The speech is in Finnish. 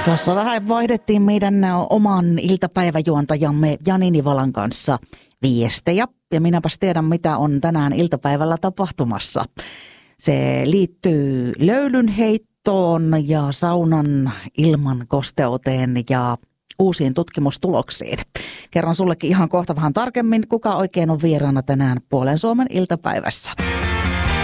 Tuossa vähän vaihdettiin meidän oman iltapäiväjuontajamme Jani Nivalan kanssa viestejä. Ja minäpäs tiedän, mitä on tänään iltapäivällä tapahtumassa. Se liittyy löylynheittoon ja saunan ilman kosteuteen ja uusiin tutkimustuloksiin. Kerron sullekin ihan kohta vähän tarkemmin, kuka oikein on vieraana tänään Puolen Suomen iltapäivässä.